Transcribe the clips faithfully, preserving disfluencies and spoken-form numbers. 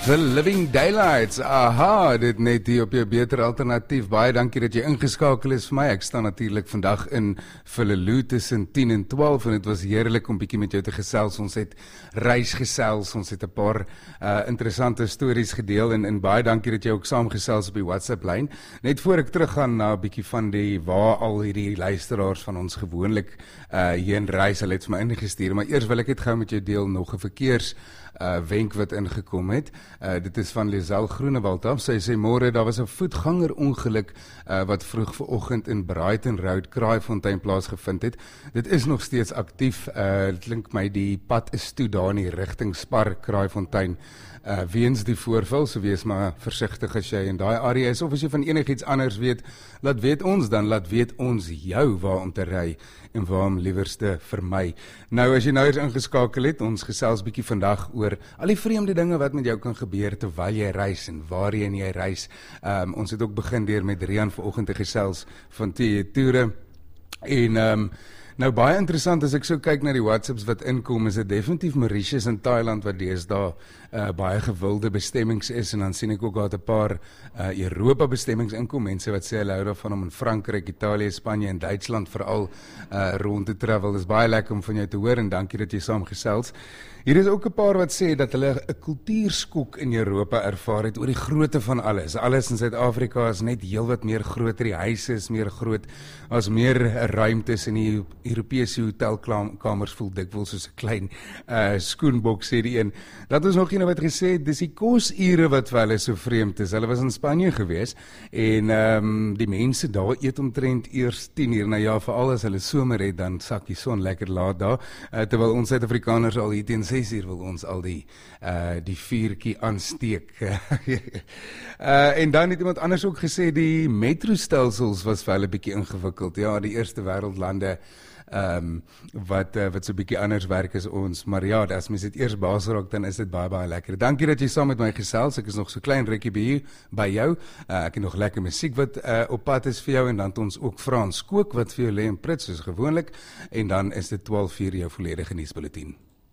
The Living Daylights, aha, dit net hier op jou beter alternatief. Baie dankie dat jy ingeskakel is vir my. Ek staan natuurlik vandag in Villeloo tussen tien en twaalf en dit was heerlik om bietjie met jou te gesels. Ons het reis gesels, ons het 'n paar uh, interessante stories gedeel en, en baie dankie dat jy ook saamgesels op die WhatsApp lyn. Net voor ek teruggaan na 'n bietjie van die waar al hierdie luisteraars van ons gewoonlik uh, heen reis, hulle het vir my ingestuur, maar eers wil ek net gou met jou deel nog 'n verkeers Uh, wenk wat ingekom het. Uh, dit is van Lisel Groenewald af. Sy sê môre daar was 'n voetganger ongeluk uh, wat vroeg vanoggend in Brighton Road, Kraaifontein plaasgevind het. Dit is nog steeds aktief. Uh, dit klink my die pad is toe daar in die rigting Spar Kraaifontein. Uh, weens die voorval, so wees maar versigtig as jy in daai area is, of as jy van enigiets anders weet, laat weet ons dan, laat weet ons jou waar om te ry en waar om liewerste vermy. Nou as jy nou eens ingeskakel het, ons gesels bietjie vandag oor al die vreemde dinge wat met jou kan gebeur terwyl jy reis en waarheen jy reis. Um, ons het ook begin deur met Rian vanoggend te gesels van T E toere en um, nou baie interessant as ek so kyk na die WhatsApps wat inkom, is dit definitief Mauritius en Thailand wat deesdae uh, baie gewilde bestemmings is, en dan sien ek ook daar 'n paar uh, Europa bestemmings inkom, mense wat sê hulle hou daarvan om in Frankryk, Italië, Spanje en Duitsland veral uh, rond te travel. Dit is baie lekker om van jou te hoor en dankie dat jy saamgesels. Hier is ook 'n paar wat sê dat hulle 'n kultuurskok in Europa ervaar het oor die grootte van alles. Alles in Suid-Afrika is net heelwat meer groter, die huise is meer groot, as meer ruimtes in die Europese hotelkamers voel dikwels soos 'n klein uh, skoenbok, sê die een. Dat is nog een wat gesê het, dis die kosure wat vir hulle so vreemd is. Hulle was in Spanje gewees en um, die mense daar eet omtrent eers tien uur, nou ja, veral as hulle somer het, dan sak die son lekker laat daar, uh, terwyl ons Suid-Afrikaners al hier teen ses uur wil ons al die, uh, die vuurtjie aansteek. uh, en dan het iemand anders ook gesê, die metrostelsels was vir hulle bietjie ingewikkeld. Ja, die eerste wêreldlande Um, wat, uh, wat so bietjie anders werk as ons, maar ja, as mens dit eers baas raak, dan is dit baie baie lekker. Dankie dat jy saam met my gesels, ek is nog so klein rukkie by jou, by jou. Uh, ek het nog lekker musiek wat uh, op pad is vir jou, en dan het ons ook Frans Kook wat vir jou lê in Prits, soos gewoonlik, en dan is dit twaalf uur jou volledige nuusbulletin.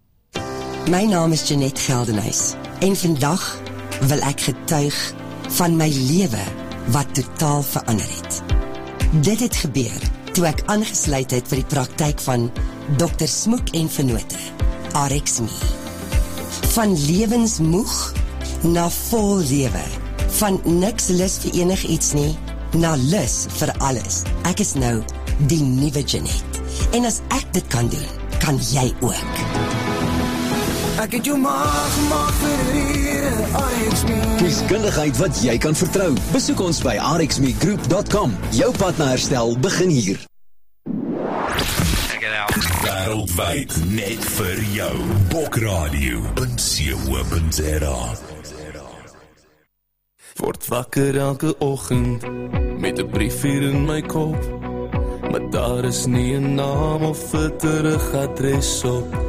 My naam is Jeanette Geldenhuys, en vandag wil ek getuig van my lewe wat totaal verander het. Dit het gebeur toe ek aangesluit het vir die praktyk van dokter Smoek en Vennote, R X M E. Van lewensmoeg na vol lewe, van niks lus vir enig iets nie, na lus vir alles. Ek is nou die nuwe Jeanette. En as ek dit kan doen, kan jy ook. Ek het jou maar gemaak vir hierdie R X M E. Kieskundigheid wat jy kan vertrou. Besoek ons by r x m e group dot com. Jou pad na herstel begin hier. Wêreldwyd net vir jou. Bokradio punt co punt za. Word wakker elke oggend met 'n brief hier in my kop, maar daar is nie 'n naam of 'n terugadres op.